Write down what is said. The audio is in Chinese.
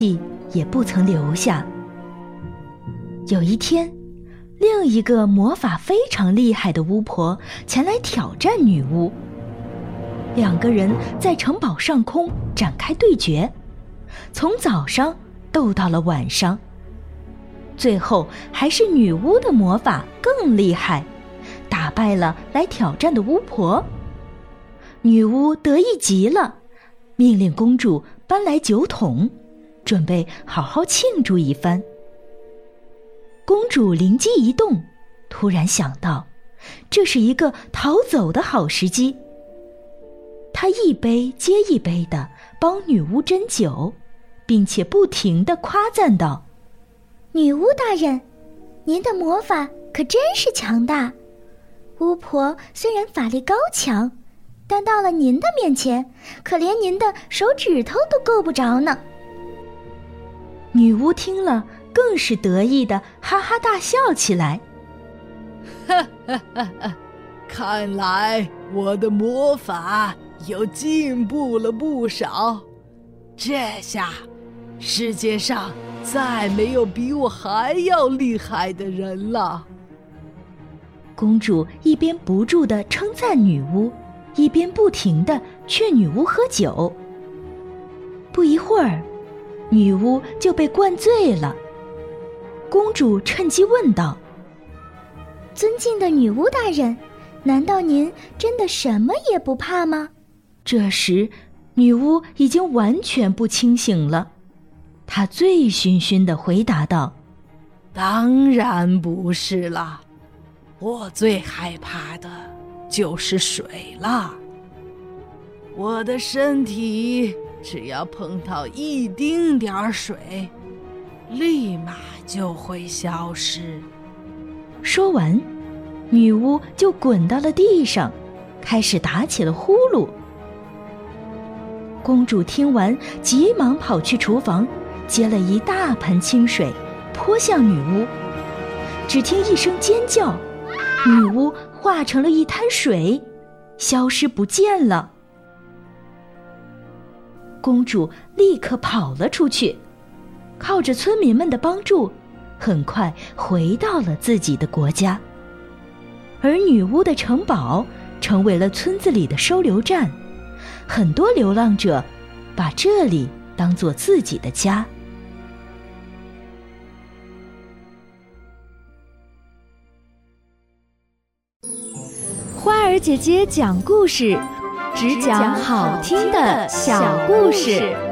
也不曾留下。有一天，另一个魔法非常厉害的巫婆前来挑战女巫，两个人在城堡上空展开对决，从早上斗到了晚上。最后还是女巫的魔法更厉害，打败了来挑战的巫婆。女巫得意极了，命令公主搬来酒桶，准备好好庆祝一番。公主灵机一动，突然想到这是一个逃走的好时机。她一杯接一杯地帮女巫斟酒，并且不停地夸赞道： 女巫大人，您的魔法可真是强大。巫婆虽然法力高强，但到了您的面前，可连您的手指头都够不着呢。 女巫听了更是得意地哈哈大笑起来。 哈哈哈哈，看来我的魔法又进步了不少，这下世界上再没有比我还要厉害的人了。 公主一边不住地称赞女巫，一边不停地劝女巫喝酒。不一会儿，女巫就被灌醉了。公主趁机问道： 尊敬的女巫大人，难道您真的什么也不怕吗？ 这时，女巫已经完全不清醒了。她醉醺醺地回答道： 当然不是了，我最害怕的就是水了。我的身体只要碰到一丁点儿水，立马就会消失。 说完，女巫就滚到了地上，开始打起了呼噜。公主听完，急忙跑去厨房，接了一大盆清水，泼向女巫。只听一声尖叫，女巫化成了一滩水，消失不见了。公主立刻跑了出去，靠着村民们的帮助，很快回到了自己的国家。而女巫的城堡成为了村子里的收留站，很多流浪者把这里当作自己的家。 花儿姐姐讲故事，只讲好听的小故事。